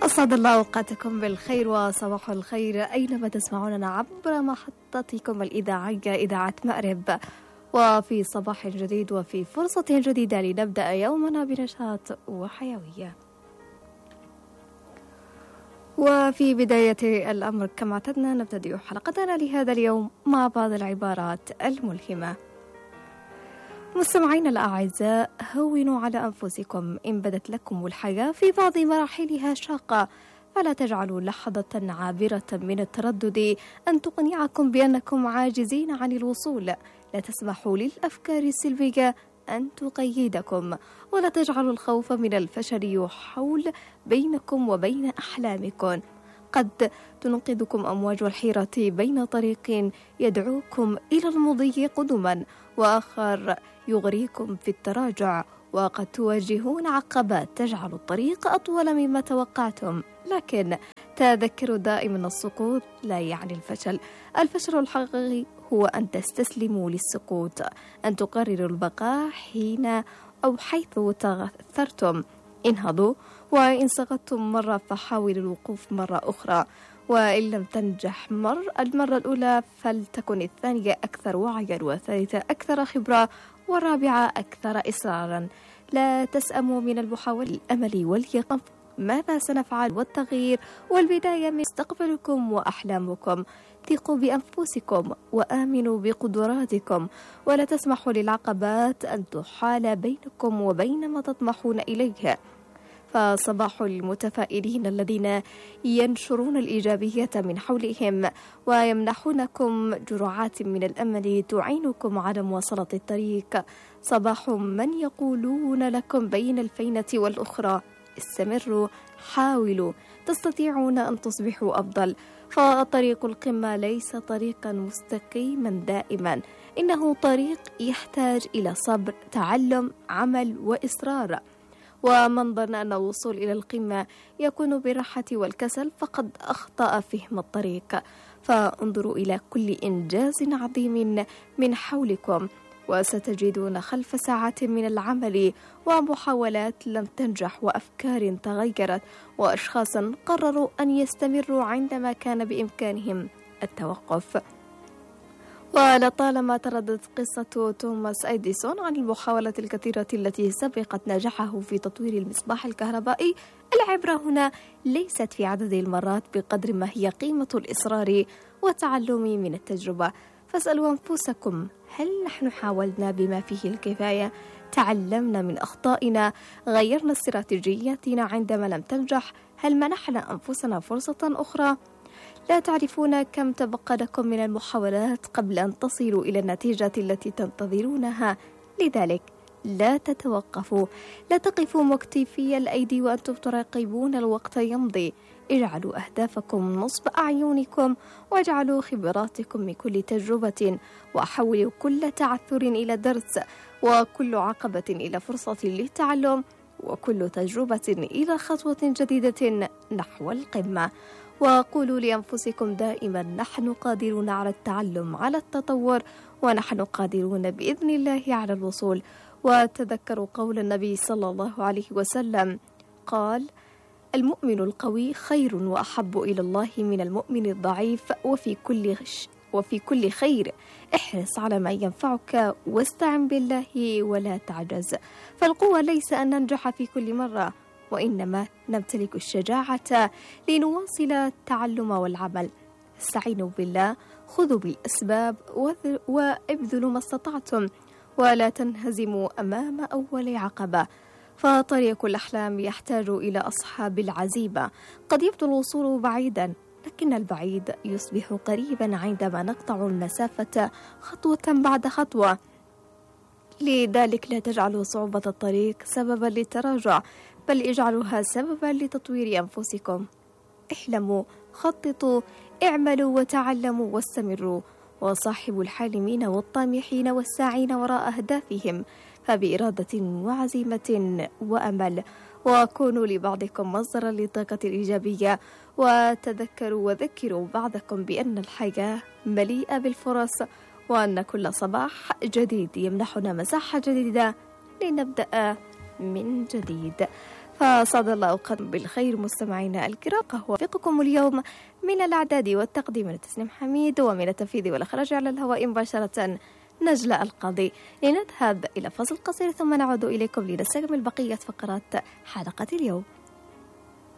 أسعد الله أوقاتكم بالخير وصباح الخير أينما تسمعوننا عبر محطتكم الإذاعية إذاعة مأرب، وفي صباح جديد وفي فرصة جديدة لنبدأ يومنا بنشاط وحيوية. وفي بداية الأمر كما اعتدنا نبتدئ حلقتنا لهذا اليوم مع بعض العبارات الملهمة. مستمعينا الأعزاء، هونوا على أنفسكم، إن بدت لكم الحياة في بعض مراحلها شاقة فلا تجعلوا لحظة عابرة من التردد أن تقنعكم بأنكم عاجزين عن الوصول. لا تسمحوا للأفكار السلبية أن تقيدكم، ولا تجعلوا الخوف من الفشل يحول بينكم وبين أحلامكم. قد تنقذكم أمواج الحيرة بين طريق يدعوكم إلى المضي قدما وآخر يغريكم في التراجع، وقد تواجهون عقبات تجعل الطريق أطول مما توقعتم، لكن تذكروا دائما السقوط لا يعني الفشل. الفشل الحقيقي هو أن تستسلموا للسقوط، أن تقرروا البقاء حين أو حيث تغثرتم. انهضوا، وإن سقطتم مرة فحاولوا الوقوف مرة أخرى، وإن لم تنجح المرة الأولى فلتكن الثانية أكثر وعيا، والثالثة أكثر خبرة، والرابعة أكثر إصرارا. لا تسأموا من المحاولة، الأمل واليقظة ماذا سنفعل، والتغيير والبداية من مستقبلكم وأحلامكم. ثقوا بأنفسكم وآمنوا بقدراتكم، ولا تسمحوا للعقبات أن تحال بينكم وبين ما تطمحون إليه. فصباح المتفائلين الذين ينشرون الإيجابية من حولهم ويمنحونكم جرعات من الأمل تعينكم على مواصلة الطريق. صباح من يقولون لكم بين الفينة والأخرى: استمروا، حاولوا، تستطيعون أن تصبحوا أفضل. فطريق القمة ليس طريقا مستقيما دائما، إنه طريق يحتاج إلى صبر، تعلم، عمل وإصرار. ومن ظن أن الوصول إلى القمة يكون بالراحة والكسل فقد أخطأ فهم الطريق. فانظروا إلى كل إنجاز عظيم من حولكم، وستجدون خلف ساعات من العمل ومحاولات لم تنجح، وأفكار تغيرت، وأشخاص قرروا أن يستمروا عندما كان بإمكانهم التوقف. ولطالما ترددت قصة توماس أديسون عن المحاولات الكثيرة التي سبقت نجاحه في تطوير المصباح الكهربائي، العبرة هنا ليست في عدد المرات بقدر ما هي قيمة الإصرار والتعلم من التجربة. فاسألوا أنفسكم: هل نحن حاولنا بما فيه الكفاية؟ تعلمنا من أخطائنا؟ غيرنا استراتيجياتنا عندما لم تنجح؟ هل منحنا أنفسنا فرصة أخرى؟ لا تعرفون كم تبقى لكم من المحاولات قبل أن تصلوا إلى النتيجة التي تنتظرونها. لذلك لا تتوقفوا، لا تقفوا مكتفي الأيدي وأنتم تراقبون الوقت يمضي. اجعلوا أهدافكم نصب أعينكم، واجعلوا خبراتكم من كل تجربة، وحولوا كل تعثر إلى درس، وكل عقبة إلى فرصة للتعلم، وكل تجربة إلى خطوة جديدة نحو القمة. وقولوا لأنفسكم دائما: نحن قادرون على التعلم، على التطور، ونحن قادرون بإذن الله على الوصول. وتذكروا قول النبي صلى الله عليه وسلم قال: المؤمن القوي خير وأحب إلى الله من المؤمن الضعيف، وفي كل خير احرص على ما ينفعك، واستعن بالله ولا تعجز. فالقوة ليس أن ننجح في كل مرة، وإنما نمتلك الشجاعة لنواصل التعلم والعمل. استعينوا بالله، خذوا بالأسباب، وابذلوا ما استطعتم، ولا تنهزموا أمام أول عقبة. فطريق الأحلام يحتاج إلى أصحاب العزيمة. قد يبدو الوصول بعيدا، لكن البعيد يصبح قريبا عندما نقطع المسافة خطوة بعد خطوة. لذلك لا تجعلوا صعوبة الطريق سببا للتراجع، بل اجعلوها سببا لتطوير أنفسكم. احلموا، خططوا، اعملوا وتعلموا واستمروا، وصاحبوا الحالمين والطامحين والساعين وراء أهدافهم، فبإرادة وعزيمة وأمل. وكونوا لبعضكم مصدرا للطاقة الإيجابية، وتذكروا وذكروا بعضكم بأن الحياة مليئة بالفرص، وأن كل صباح جديد يمنحنا مساحة جديدة لنبدأ من جديد. فسعد الله أوقاتكم بالخير مستمعينا الكرام. قهوة وفقكم اليوم من الإعداد والتقديم من تسنيم حميد، ومن التنفيذ والإخراج على الهواء مباشرة نجلة القاضي. لنذهب إلى فصل قصير ثم نعود إليكم لنستكمل بقية فقرات حلقة اليوم.